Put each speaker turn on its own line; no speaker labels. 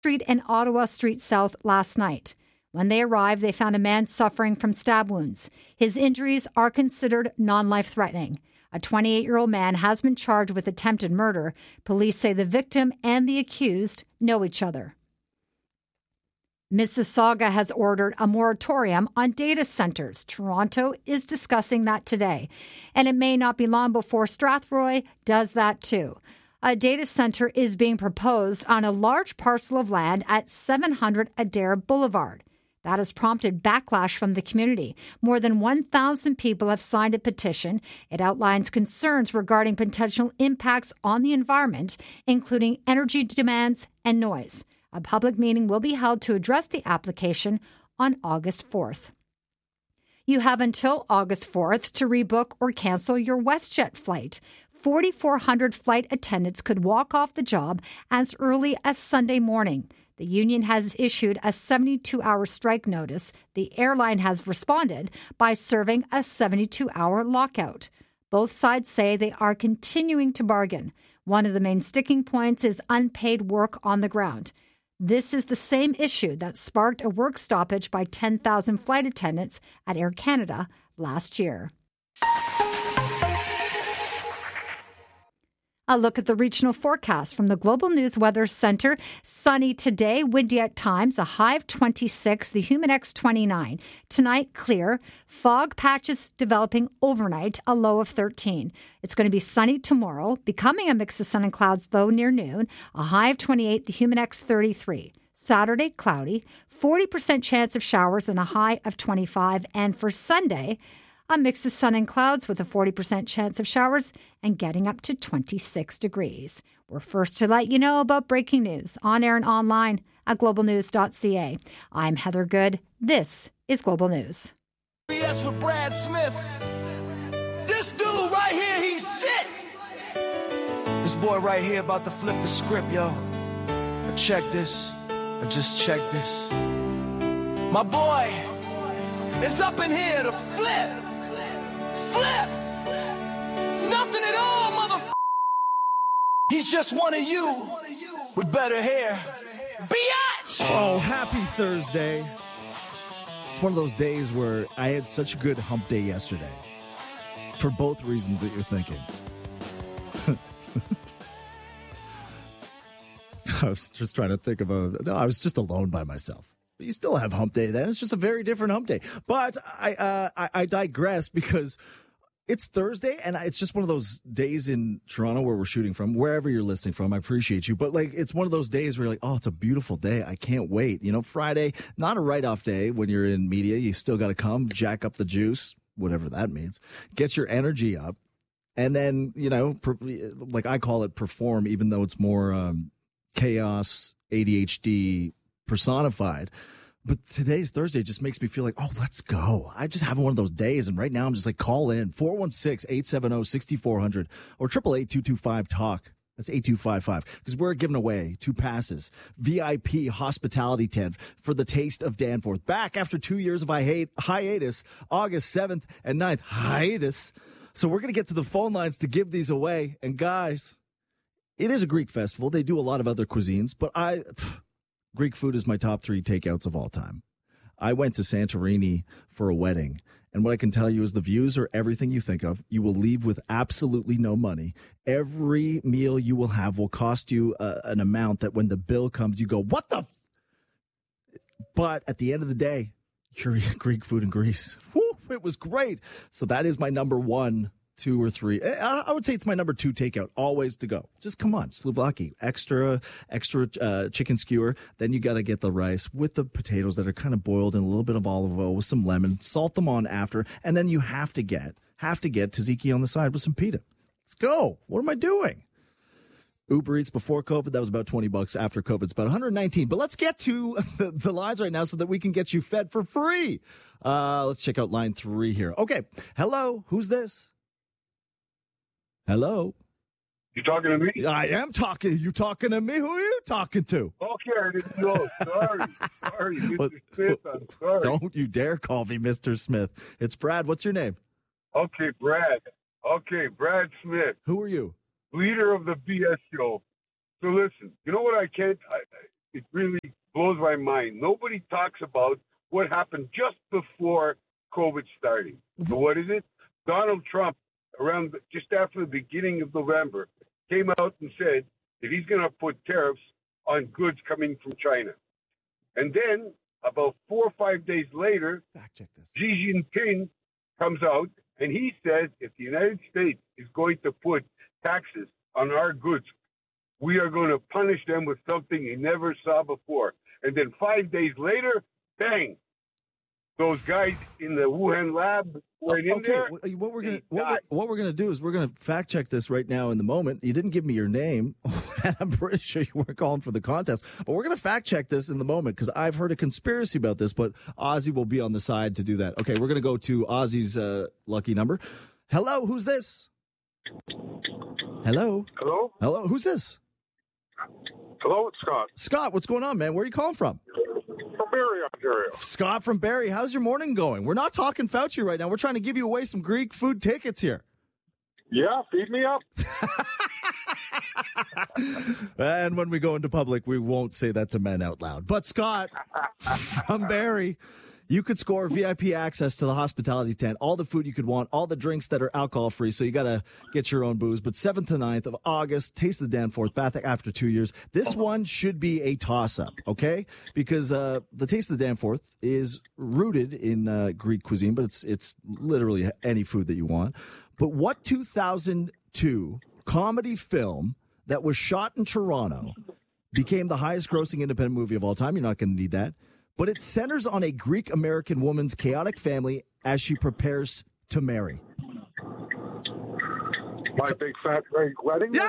Street and Ottawa Street South last night. When they arrived, they found a man suffering from stab wounds. His injuries are considered non-life-threatening. A 28-year-old man has been charged with attempted murder. Police say the victim and the accused know each other. Mississauga has ordered a moratorium on data centers. Toronto is discussing that today. And it may not be long before Strathroy does that too. A data center is being proposed on a large parcel of land at 700 Adair Boulevard. That has prompted backlash from the community. More than 1,000 people have signed a petition. It outlines concerns regarding potential impacts on the environment, including energy demands and noise. A public meeting will be held to address the application on August 4th. You have until August 4th to rebook or cancel your WestJet flight. 4,400 flight attendants could walk off the job as early as Sunday morning. The union has issued a 72-hour strike notice. The airline has responded by serving a 72-hour lockout. Both sides say they are continuing to bargain. One of the main sticking points is unpaid work on the ground. This is the same issue that sparked a work stoppage by 10,000 flight attendants at Air Canada last year. A look at the regional forecast from the Global News Weather Center. Sunny today, windy at times, a high of 26, the Humidex 29. Tonight, clear. Fog patches developing overnight, a low of 13. It's going to be sunny tomorrow, becoming a mix of sun and clouds, though, near noon. A high of 28, the Humidex 33. Saturday, cloudy, 40% chance of showers and a high of 25. And for Sunday, a mix of sun and clouds with a 40% chance of showers and getting up to 26 degrees. We're first to let you know about breaking news on air and online at globalnews.ca. I'm Heather Good. This is Global News.
Yes, with Brad Smith. This dude right here, he's sick. This boy right here about to flip the script, yo. Now check this. I just check this. My boy is up in here to flip. Flip! Nothing at all, motherfucker! He's just one of you with better hair. Biatch!
Oh, happy Thursday. It's one of those days where I had such a good hump day yesterday. For both reasons that you're thinking. I was just trying to think of I was just alone by myself. You still have hump day then. It's just a very different hump day. But I digress because it's Thursday, and it's just one of those days in Toronto where we're shooting from, wherever you're listening from. I appreciate you. But, it's one of those days where you're like, oh, it's a beautiful day. I can't wait. Friday, not a write-off day when you're in media. You still got to come, jack up the juice, whatever that means. Get your energy up. And then, like I call it, perform, even though it's more chaos, ADHD personified. But today's Thursday just makes me feel like, oh, let's go. I just have one of those days. And right now I'm just like, call in 416-870-6400 or 888-225-TALK. That's 8255. Because we're giving away 2 passes, VIP hospitality tent for the Taste of Danforth. Back after 2 years of hiatus, August 7th and 9th. Hiatus. So we're going to get to the phone lines to give these away. And guys, it is a Greek festival. They do a lot of other cuisines, but Greek food is my top 3 takeouts of all time. I went to Santorini for a wedding, and what I can tell you is the views are everything you think of. You will leave with absolutely no money. Every meal you will have will cost you an amount that when the bill comes, you go, what the? But at the end of the day, you're eating Greek food in Greece. Whew, it was great. So that is my number 1, 2, or 3. I would say it's my number 2 takeout, always to go. Just come on, souvlaki, extra chicken skewer. Then you got to get the rice with the potatoes that are kind of boiled in a little bit of olive oil with some lemon. Salt them on after, and then you have to get tzatziki on the side with some pita. Let's go. What am I doing? Uber Eats before COVID, that was about $20. After COVID, it's about $119. But let's get to the lines right now so that we can get you fed for free. Let's check out line 3 here. Okay. Hello. Who's this? Hello?
You talking to me?
I am talking. You talking to me? Who are you talking to?
Okay, I didn't know. Sorry, Mr. Smith, I'm sorry.
Don't you dare call me Mr. Smith. It's Brad. What's your name?
Okay, Brad. Brad Smith.
Who are you?
Leader of the BS show. So listen, you know what I can't, it really blows my mind. Nobody talks about what happened just before COVID starting. So what is it? Donald Trump, just after the beginning of November, came out and said that he's going to put tariffs on goods coming from China. And then about 4 or 5 days later,
Fact check this.
Xi Jinping comes out and he says if the United States is going to put taxes on our goods, we are going to punish them with something he never saw before. And then 5 days later, bang, those guys in the Wuhan lab went in there.
What we're gonna do is we're gonna fact check this right now in the moment. You didn't give me your name, and I'm pretty sure you weren't calling for the contest. But we're gonna fact check this in the moment because I've heard a conspiracy about this. But Ozzy will be on the side to do that. Okay, we're gonna go to Ozzy's lucky number. Hello, who's this? Hello.
Hello?
Hello, who's this?
Hello, it's Scott.
Scott, what's going on, man? Where are you calling from?
From Barrie, Ontario.
Scott from Barrie. How's your morning going? We're not talking Fauci right now. We're trying to give you away some Greek food tickets here.
Yeah, feed me up.
And when we go into public, we won't say that to men out loud. But Scott from Barrie, you could score VIP access to the hospitality tent, all the food you could want, all the drinks that are alcohol-free, so you got to get your own booze. But 7th to 9th of August, Taste of the Danforth, Bath after 2 years. This one should be a toss-up, okay? Because the Taste of the Danforth is rooted in Greek cuisine, but it's literally any food that you want. But what 2002 comedy film that was shot in Toronto became the highest-grossing independent movie of all time? You're not going to need that. But it centers on a Greek-American woman's chaotic family as she prepares to marry.
My Big Fat Greek Wedding?
Yeah!